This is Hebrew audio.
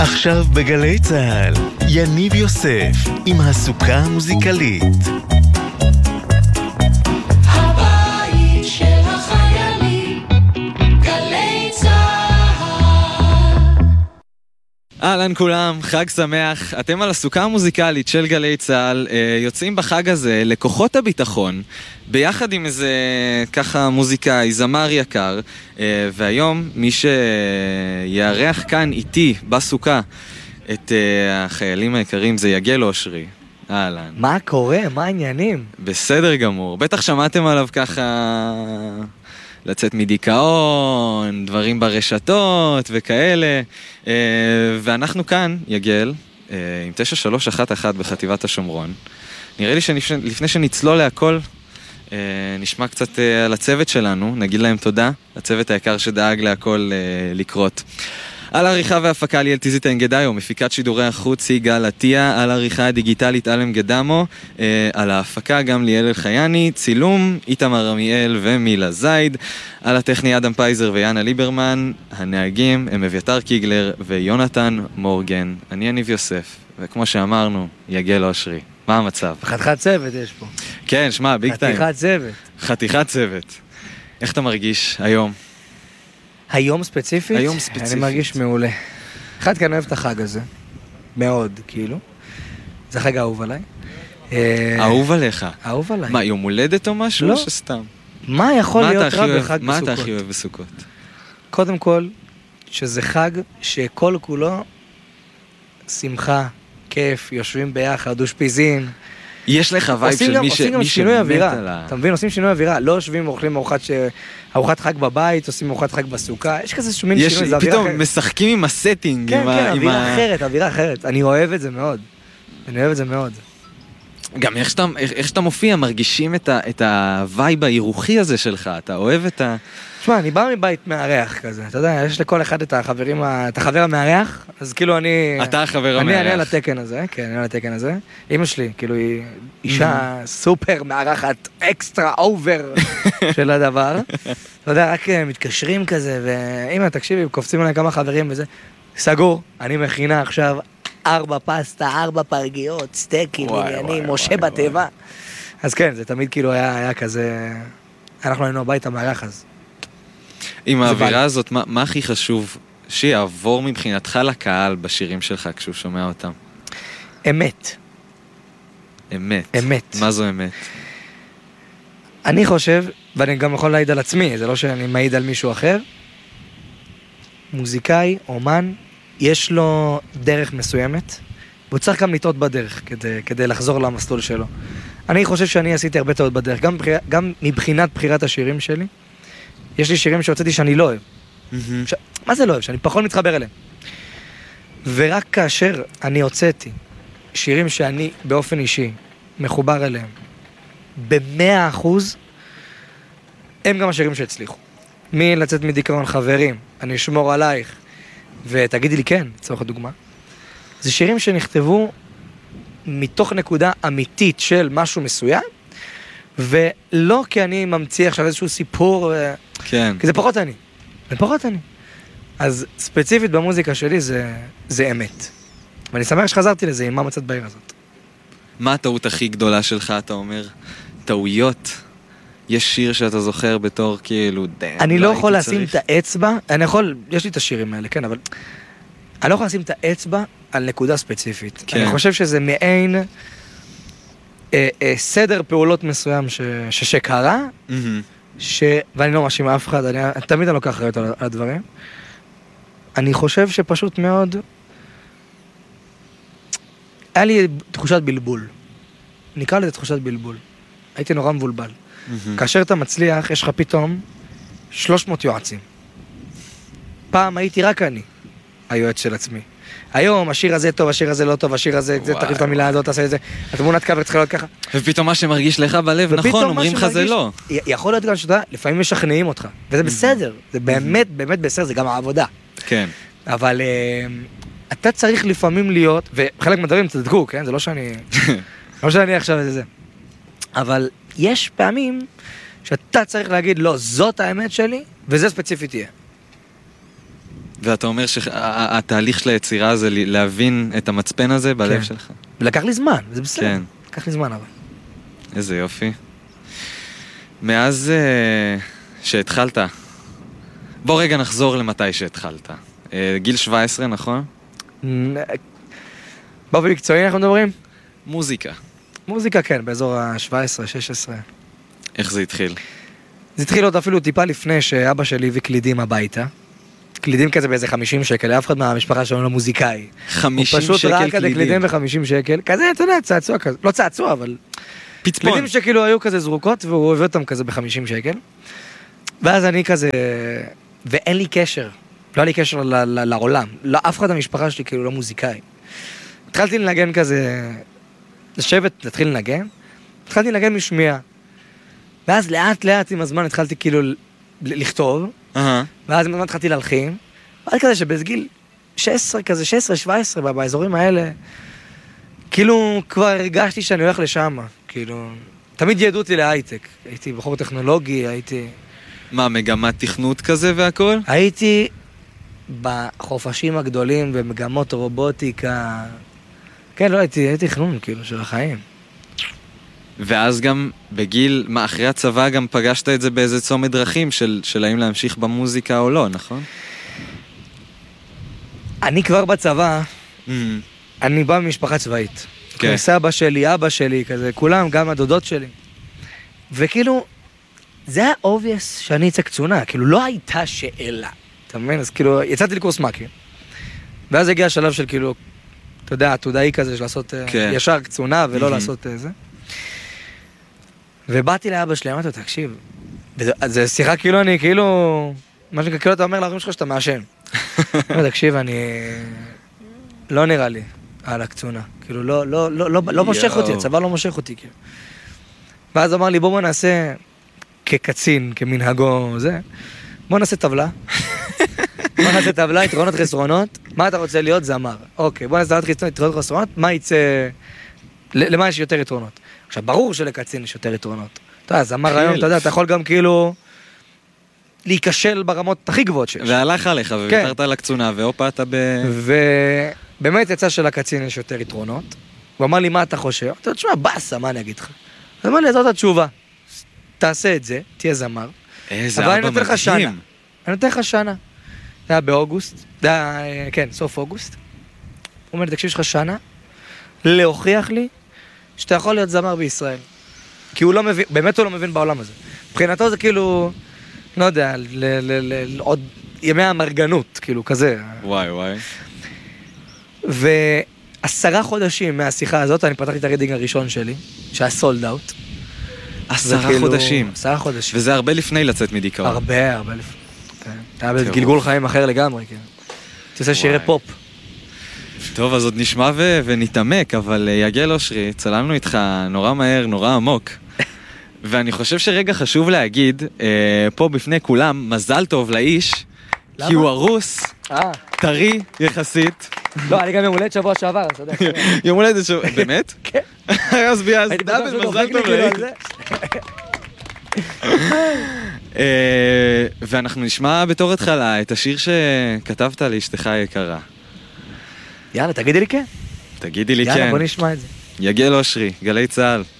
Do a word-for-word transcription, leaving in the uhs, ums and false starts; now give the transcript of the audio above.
עכשיו בגלי צהל, יניב יוסף עם הסוכה המוזיקלית. הבית של החיילים, גלי צהל. אהלן כולם, חג שמח. אתם על הסוכה המוזיקלית של גלי צהל, יוצאים בחג הזה לכוחות הביטחון, ביחד עם איזה ככה מוזיקאי, זמר יקר, והיום מי שיארח כאן איתי בסוכה את החיילים היקרים זה יגל אושרי. אהלן. מה קורה? מה העניינים? בסדר גמור. בטח שמעתם עליו ככה לצאת מדיכאון, דברים ברשתות וכאלה. ואנחנו כאן, יגל, עם תשע שלוש אחת אחת בחטיבת השומרון. נראה לי שלפני שנצלול להכל, נשמע קצת על הצוות שלנו, נגיד להם תודה, הצוות היקר שדאג להכל לקרות. על העריכה והפקה ליאל טיזית אנגדאיו, מפיקת שידורי החוץ יגאל עטיה, על העריכה הדיגיטלית אלם גדמו, על ההפקה גם ליאל אלחייני, צילום איתמר עמיאל ומילה זייד, על הטכני אדם פייזר ויאנה ליברמן, הנהגים הם אביתר קיגלר ויונתן מורגן. אני יניב יוסף, וכמו שאמרנו, יגל אושרי. מה המצב? חתיכת צוות יש פה. כן, שמע, ביג טיים. חתיכת צוות. חתיכת צוות. איך אתה מרגיש היום? היום ספציפית? היום ספציפית. אני מרגיש מעולה. אחד, כי אני אוהב את החג הזה. מאוד, כאילו. זה חג האהוב עליי. אהוב עליך? אהוב עליי. מה, יום הולדת או משהו? לא. או שסתם? מה יכול להיות רע בחג בסוכות? מה אתה הכי אוהב בסוכות? קודם כל, שזה חג שכל כולו שמחה, כיף, יושבים ביחד, אושפיזין. יש לך וייב של מי שמת על ה... אתה מבין, עושים שינוי אווירה. לא יושבים ואוכלים ארוחת חג בבית, עושים ארוחת חג בסוכה. יש כזה שומין שינוי, זה אווירה אחרת. פתאום משחקים עם הסטינג. כן, כן, אווירה אחרת, אווירה אחרת. אני אוהב את זה מאוד. אני אוהב את זה מאוד. גם איך שאתה, איך שאתה מופיע, מרגישים את, ה, את הווייב הירוחי הזה שלך. אתה אוהב את ה... תשמע, אני בא מבית מארח כזה. אתה יודע, יש לכל אחד את החברים, את החבר המארח, אז כאילו אני... אתה החבר המארח. אני אענה על התקן הזה, כן, אני על התקן הזה. אמא שלי, כאילו, היא אישה סופר מארחת, אקסטרה אובר של הדבר. אתה יודע, רק מתקשרים כזה, ואמא, תקשיבי, קופצים עליי כמה חברים וזה. סגור, אני מכינה עכשיו ארבע פסטה, ארבע פרגיות, סטייקים, עניינים, משה בטבע. אז כן, זה תמיד כאילו היה, היה כזה... אנחנו היינו הבית המארח אז. עם האווירה הזאת, מה, מה הכי חשוב שיעבור מבחינתך לקהל בשירים שלך כשהוא שומע אותם? אמת. אמת. אמת. מה זו אמת? אני חושב, ואני גם יכול להעיד על עצמי, זה לא שאני מעיד על מישהו אחר, מוזיקאי, אומן, יש לו דרך מסוימת, והוא צריך גם לטעות בדרך כדי, כדי לחזור למסלול שלו. אני חושב שאני עשיתי הרבה טעות בדרך, גם, גם מבחינת בחירת השירים שלי, יש לי שירים שהוצאתי שאני לא אוהב. ש... מה זה לא אוהב? שאני פחות מתחבר אליהם. ורק כאשר אני הוצאתי שירים שאני באופן אישי מחובר אליהם, במאה אחוז, הם גם השירים שהצליחו. מי לצאת מדיכאון חברים, אני אשמור עלייך, ותגידי לי כן, לצורך הדוגמה. זה שירים שנכתבו מתוך נקודה אמיתית של משהו מסוים, ולא כי אני ממציא עכשיו איזשהו סיפור, כן. כי זה פחות אני. זה פחות אני. אז ספציפית במוזיקה שלי זה, זה אמת. ואני שמח שחזרתי לזה עם מה מצאת בעיר הזאת. מה הטעות הכי גדולה שלך, אתה אומר? טעויות? יש שיר שאתה זוכר בתור כאילו... אני לא יכול לשים את האצבע, אני יכול, יש לי את השירים האלה, כן, אבל אני לא יכול לשים את האצבע על נקודה ספציפית. כן. אני חושב שזה מעין אה, אה, סדר פעולות מסוים ש, ש, שקרה, mm-hmm. ש... ואני לא מאשים אף אחד, אני, תמיד אני לוקח אחריות על, על הדברים. אני חושב שפשוט מאוד, היה לי תחושת בלבול. נקרא לזה תחושת בלבול. הייתי נורא מבולבל. Mm-hmm. כאשר אתה מצליח, יש לך פתאום שלוש מאות יועצים. פעם הייתי רק אני, היועץ של עצמי. היום, השיר הזה טוב, השיר הזה לא טוב, השיר הזה, זה, תחליף את המילה הזאת, תעשה את זה. התמונת קאבר צריכה להיות ככה. ופתאום מה שמרגיש לך בלב, נכון, אומרים לך זה לא. יכול להיות גם שאתה, לפעמים משכנעים אותך, וזה בסדר, זה באמת, באמת בסדר, זה גם העבודה. כן. אבל אתה צריך לפעמים להיות, וחלק מהדברים תדקו, כן? זה לא שאני, לא שאני עכשיו את זה. אבל יש פעמים שאתה צריך להגיד, לא, זאת האמת שלי, וזה ספציפית יהיה. ואתה אומר שהתהליך של היצירה זה להבין את המצפן הזה בלב כן. שלך. לקח לי זמן, זה בסדר. כן. לקח לי זמן אבל. איזה יופי. מאז uh, שהתחלת, בוא רגע נחזור למתי שהתחלת. Uh, גיל שבע עשרה, נכון? באופן מקצועי אנחנו מדברים? מוזיקה. מוזיקה כן, באזור ה-שבע עשרה שש עשרה. איך זה התחיל? זה התחיל עוד אפילו טיפה לפני שאבא שלי הביא קלידים הביתה. קלידים כזה באיזה חמישים שקל, אף אחד מהמשפחה שלנו לא מוזיקאי. חמישים שקל הוא פשוט ראה כזה קלידים. קלידים ב-חמישים שקל, כזה, אתה יודע, צעצוע כזה, לא צעצוע, אבל... פצפון. קלידים שכאילו היו כזה זרוקות, והוא הביא אותם כזה ב-חמישים שקל. ואז אני כזה... ואין לי קשר, לא היה לי קשר ל- ל- לעולם. לא, אף אחד מהמשפחה שלי כאילו לא מוזיקאי. התחלתי לנגן כזה... לשבת, להתחיל לנגן. התחלתי לנגן משמיעה. ואז לאט לאט עם הזמן התחלתי כאילו ל- לכתוב. אהה. ואז עם הזמן התחלתי להלחין. ואז כזה שבגיל שש עשרה כזה, שש עשרה שבע עשרה באזורים האלה, כאילו כבר הרגשתי שאני הולך לשם. כאילו, תמיד ידעו אותי להייטק. הייתי בחור טכנולוגי, הייתי... מה, מגמת תכנות כזה והכל? הייתי בחופשים הגדולים במגמות רובוטיקה. כן, לא הייתי, הייתי תכנון כאילו של החיים. ואז גם בגיל, מה, אחרי הצבא גם פגשת את זה באיזה צומת דרכים של, של האם להמשיך במוזיקה או לא, נכון? אני כבר בצבא, Mm. אני בא ממשפחה צבאית. כן. כן. סבא שלי, אבא שלי, כזה, כולם, גם הדודות שלי. וכאילו, זה היה obvious שאני אצא קצונה, כאילו לא הייתה שאלה. אתה מבין? אז כאילו, יצאתי לקורס מ"כים. ואז הגיע השלב של כאילו, אתה יודע, עתודאי כזה, של לעשות אה, כן. ישר קצונה ולא Mhm. לעשות אה, זה. ובאתי לאבא שלי, אמרתי לו, תקשיב, וזה- אז זה שיחה כאילו אני, כאילו, מה שנקרא, כאילו אתה אומר להורים שלך שאתה מעשן. אמרתי, תקשיב, אני... לא נראה לי על הקצונה. כאילו, לא, לא, לא, לא, לא מושך יואו. אותי, הצבא לא מושך אותי, כאילו. ואז אמר לי, בוא בוא נעשה כקצין, כמנהגו, זה, בוא נעשה טבלה. בוא נעשה טבלה, יתרונות חסרונות. מה אתה רוצה להיות? זמר. אוקיי, בוא נעשה יתרונות חסרונות, מה יצא... ל- למה יש יותר יתרונות? עכשיו, ברור שלקצין יש יותר יתרונות. אתה יודע, זמר היום, אתה יודע, אתה יכול גם כאילו... להיכשל ברמות הכי גבוהות שיש. והלך עליך וויתרת על הקצונה, והופה אתה ב... ובאמת יצא שלקצין יש יותר יתרונות. הוא אמר לי, מה אתה חושב? אתה יודע, תשמע, באסה, מה אני אגיד לך? הוא אמר לי, זאת התשובה. תעשה את זה, תהיה זמר. איזה אבל אני אבא נותן לך שנה. מדהים. אני נותן לך שנה. זה היה באוגוסט. זה היה, אה, כן, סוף אוגוסט. הוא אומר לי, תקשיב, יש לך שנה להוכיח לי שאתה יכול להיות זמר בישראל. כי הוא לא מבין, באמת הוא לא מבין בעולם הזה. מבחינתו זה כאילו, לא יודע, ל- ל- ל- עוד ימי המרגנות, כאילו, כזה. וואי וואי. ועשרה חודשים מהשיחה הזאת, אני פתחתי את הרייטינג הראשון שלי, שהיה סולד אאוט. עשרה חודשים. עשרה חודשים. וזה הרבה לפני לצאת מדיכאון. הרבה, הרבה לפני. כן. היה טירוף. בגלגול חיים אחר לגמרי, כן. אתה עושה שירי וואי. פופ. טוב, אז עוד נשמע ו- ונתעמק, אבל אה, יגל אושרי, צלמנו איתך נורא מהר, נורא עמוק. ואני חושב שרגע חשוב להגיד, אה, פה בפני כולם, מזל טוב לאיש, כי למה? הוא ארוס, אה. טרי יחסית. לא, אני גם יום הולדת שבוע שעבר, אתה יודע. יום הולדת שבוע, באמת? כן. אז ביאז, הייתי בטוח דאבל, שהוא מזל דופק לי טוב כאילו לאיש. על זה. אה, ואנחנו נשמע בתור התחלה את השיר שכתבת לאשתך היקרה. יאללה, תגידי לי כן. תגידי לי יאללה, כן. בוא נשמע את זה. יגל אושרי, גלי צהל.